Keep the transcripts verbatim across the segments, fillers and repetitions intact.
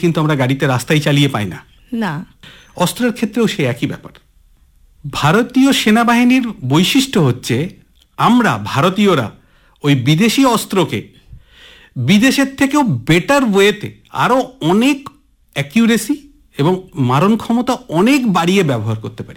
কিন্তু আমরা গাড়িতে রাস্তায় চালিয়ে পাই না। না, অস্ত্রের ক্ষেত্রেও সেই একই ব্যাপার। ভারতীয় সেনাবাহিনীর বৈশিষ্ট্য হচ্ছে আমরা ভারতীয়রা ওই বিদেশি অস্ত্রকে বিদেশের থেকেও বেটার ওয়েতে আরো অনেক অ্যাকিউরেসি এবং মারণ ক্ষমতা অনেক বাড়িয়ে ব্যবহার করতে পারি।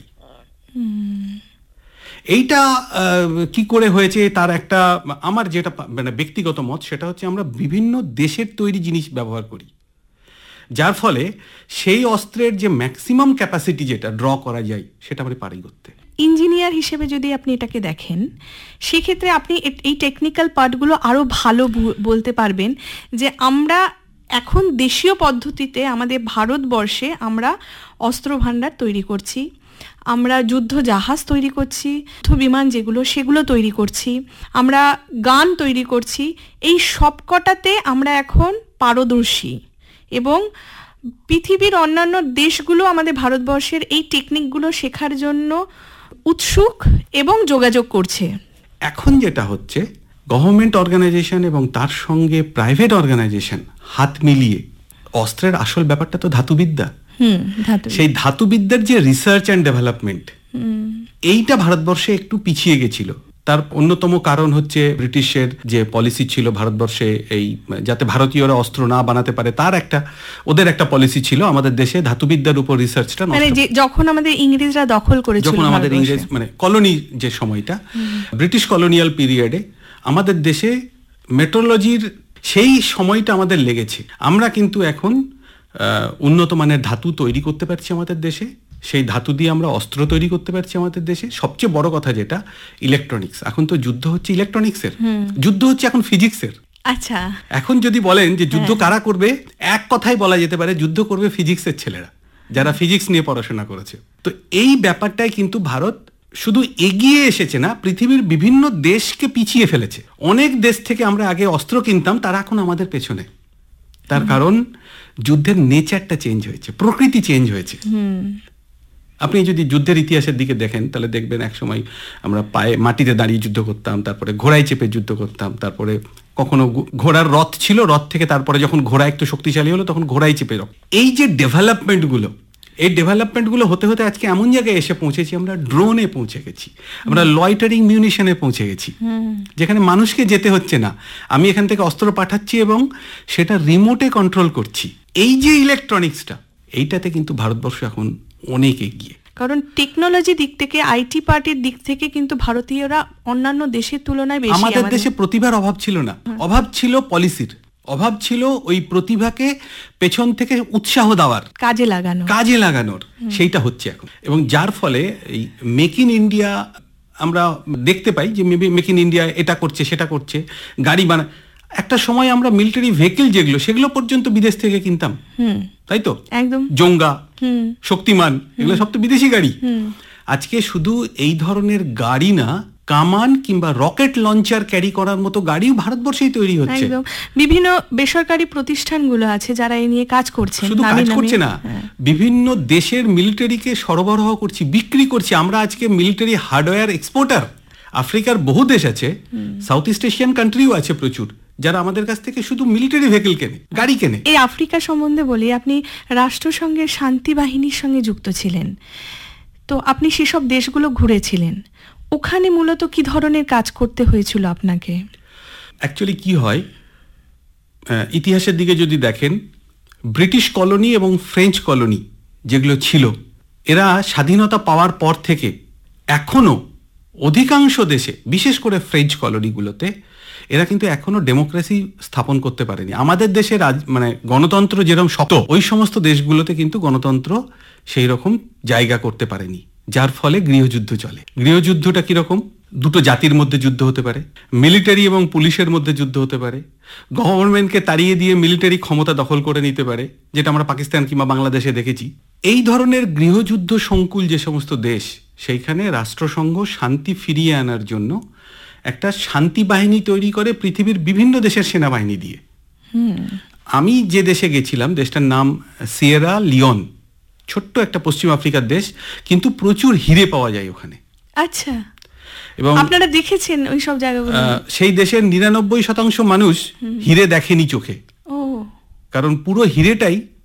এইটা কি করে হয়েছে তার একটা আমার যেটা মানে ব্যক্তিগত মত, সেটা হচ্ছে আমরা বিভিন্ন দেশের তৈরি জিনিস ব্যবহার করি, যার ফলে সেই অস্ত্রের যে ম্যাক্সিমাম ক্যাপাসিটি যেটা ড্র করা যায় সেটা আমরা পারি করতে। ইঞ্জিনিয়ার হিসেবে যদি আপনি এটাকে দেখেন, সেক্ষেত্রে আপনি এই টেকনিক্যাল পার্টগুলো আরো ভালো বলতে পারবেন যে আমরা এখন দেশীয় পদ্ধতিতে আমাদের ভারতবর্ষে আমরা অস্ত্র ভাণ্ডার তৈরি করছি, আমরা যুদ্ধ জাহাজ তৈরি করছি, যুদ্ধ বিমান যেগুলো সেগুলো তৈরি করছি, আমরা গান তৈরি করছি, এই সবকটাতে আমরা এখন পারদর্শী এবং পৃথিবীর অন্যান্য দেশগুলো আমাদের ভারতবর্ষের এই টেকনিকগুলো শেখার জন্য উৎসুক এবং যোগাযোগ করছে। এখন যেটা হচ্ছে, গভর্নমেন্ট অর্গানাইজেশন এবং তার সঙ্গে প্রাইভেট অর্গানাইজেশন হাত মিলিয়ে, অস্ত্রের আসল ব্যাপারটা তো ধাতুবিদ্যা, সেই ধাতুবিদ্যার যে রিসার্চ অ্যান্ড ডেভেলপমেন্ট, এইটা ভারতবর্ষে একটু পিছিয়ে গেছিল। তার অন্যতম কারণ হচ্ছে ব্রিটিশের যে পলিসি ছিল ভারতবর্ষে, এই যাতে ভারতীয়রা অস্ত্র না বানাতে পারে, তার একটা ওদের একটা পলিসি ছিল আমাদের দেশে ধাতুবিদ্যার উপর রিসার্চটা, মানে যখন আমাদের ইংরেজরা দখল করেছিল, যখন আমাদের ইংরেজ মানে কলোনি যে সময়টা, ব্রিটিশ কলোনিয়াল পিরিয়ডে আমাদের দেশে মেট্রোলজির সেই সময়টা আমাদের লেগেছে। আমরা কিন্তু এখন উন্নত মানের ধাতু তৈরি করতে পারছি আমাদের দেশে, সেই ধাতু দিয়ে আমরা অস্ত্র তৈরি করতে পারছি আমাদের দেশে। সবচেয়ে বড় কথা যেটা, ইলেকট্রনিক্স। এখন তো যুদ্ধ হচ্ছে ইলেকট্রনিক্সের, যুদ্ধ হচ্ছে এখন ফিজিক্সের। আচ্ছা, এখন যদি বলেন যে যুদ্ধ কারা করবে, এক কথাই বলা যেতে পারে যুদ্ধ করবে ফিজিক্সের ছেলেরা, যারা ফিজিক্স নিয়ে পড়াশোনা করেছে। তো এই ব্যাপারটাই কিন্তু ভারত শুধু এগিয়ে এসেছে না, পৃথিবীর বিভিন্ন দেশকে পিছিয়ে ফেলেছে। অনেক দেশ থেকে আমরা আগে অস্ত্র কিনতাম, তারা এখন আমাদের পেছনে। তার কারণ যুদ্ধের নেচারটা চেঞ্জ হয়েছে, প্রকৃতি চেঞ্জ হয়েছে। আপনি যদি যুদ্ধের ইতিহাসের দিকে দেখেন তাহলে দেখবেন একসময় আমরা পায়ে মাটিতে দাঁড়িয়ে যুদ্ধ করতাম, তারপরে ঘোড়ায় চেপে যুদ্ধ করতাম, তারপরে কখনো ঘোড়ার রথ ছিল, রথ থেকে তারপরে যখন ঘোড়া একটু শক্তিশালী হলো তখন ঘোড়ায় চেপে। এই যে ডেভেলপমেন্টগুলো, এই ডেভেলপমেন্টগুলো হতে হতে আজকে এমন জায়গায় এসে পৌঁছেছি, আমরা ড্রোনে পৌঁছে গেছি, আমরা লয়টারিং মিউনিশনে পৌঁছে গেছি, যেখানে মানুষকে যেতে হচ্ছে না, আমি এখান থেকে অস্ত্র পাঠাচ্ছি এবং সেটা রিমোটে কন্ট্রোল করছি। এই যে ইলেকট্রনিক্সটা, এইটাতে কিন্তু ভারতবর্ষ এখন অনেক এগিয়ে। কারণ টেকনোলজি দিক থেকে, আইটি পার্টির দিক থেকে কিন্তু ভারতীয়রা অন্যান্য দেশের তুলনায় বেশি। আমাদের দেশে প্রতিভার অভাব ছিল না, অভাব ছিল পলিসির, অভাব ছিল ওই প্রতিভাকে পেছন থেকে উৎসাহ দেওয়ার, কাজে লাগানো কাজে লাগানোর সেইটা হচ্ছে এখন। এবং যার ফলে এই মেক ইন ইন্ডিয়া আমরা দেখতে পাই যে মেক ইন ইন্ডিয়া এটা করছে সেটা করছে, গাড়ি বানা। একটা সময় আমরা মিলিটারি ভেহিকল যেগুলো, সেগুলো পর্যন্ত বিদেশ থেকে কিনতাম, তাই তো? একদম। জঙ্গা, শক্তিমান, এগুলো সব তো বিদেশি গাড়ি। আজকে শুধু এই ধরনের গাড়ি না, কামান কিংবা রকেট লঞ্চার ক্যারি করার মতো গাড়িও ভারতবর্ষেই তৈরি হচ্ছে। একদম। বিভিন্ন বেসরকারি প্রতিষ্ঠানগুলো আছে যারা এই নিয়ে কাজ করছে, শুধু কাজ করছে না, বিভিন্ন দেশের মিলিটারিকে সরবরাহ করছি, বিক্রি করছি। আমরা আজকে মিলিটারি হার্ডওয়্যার এক্সপোর্টার। আফ্রিকার বহু দেশ আছে, সাউথ ইস্ট এশিয়ান কান্ট্রিও আছে প্রচুর, যারা আমাদের কাছ থেকে শুধু মিলিটারি ভেহিকল কেনে, গাড়ি কেনে। এই আফ্রিকা সম্বন্ধে বলি, আপনি রাষ্ট্রসংঘের শান্তি বাহিনীর সঙ্গে যুক্ত ছিলেন, তো আপনি সেসব দেশগুলো ঘুরেছিলেন, ওখানে মূলত কি ধরনের কাজ করতে হয়েছিল আপনাকে? অ্যাকচুয়ালি কি হয়, ইতিহাসের দিকে যদি দেখেন, ব্রিটিশ কলোনি এবং ফ্রেঞ্চ কলোনি যেগুলো ছিল, এরা স্বাধীনতা পাওয়ার পর থেকে এখনো অধিকাংশ দেশে, বিশেষ করে ফ্রেঞ্চ কলোনিগুলোতে, এরা কিন্তু এখনো ডেমোক্রেসি স্থাপন করতে পারেনি। আমাদের দেশে মানে গণতন্ত্র যেরকম শক্ত, ওই সমস্ত দেশগুলোতে কিন্তু গণতন্ত্র সেই রকম জায়গা করতে পারেনি, যার ফলে গৃহযুদ্ধ চলে। গৃহযুদ্ধটা কিরকম? দুটো জাতির মধ্যে যুদ্ধ হতে পারে, মিলিটারি এবং পুলিশের মধ্যে যুদ্ধ হতে পারে, গভর্নমেন্টকে তাড়িয়ে দিয়ে মিলিটারি ক্ষমতা দখল করে নিতে পারে, যেটা আমরা পাকিস্তান কিংবা বাংলাদেশে দেখেছি। এই ধরনের গৃহযুদ্ধ সংকুল যে সমস্ত দেশ, সেইখানে রাষ্ট্রসংঘ শান্তি ফিরিয়ে আনার জন্য একটা শান্তি বাহিনী তৈরি করে পৃথিবীর বিভিন্ন দেশের সেনাবাহিনী দিয়ে। আমি যে দেশে গেছিলাম, দেশটার নাম সিয়েরা লিওন, ছোট্ট একটা পশ্চিম আফ্রিকার দেশ, কিন্তু প্রচুর হিরে পাওয়া যায় ওখানে। আচ্ছা, এবং আপনারা দেখেছেন ওই সব জায়গাগুলো? সেই দেশের নিরানব্বই শতাংশ মানুষ হিরে দেখেনি চোখে, কারণ পুরো হিরেটাই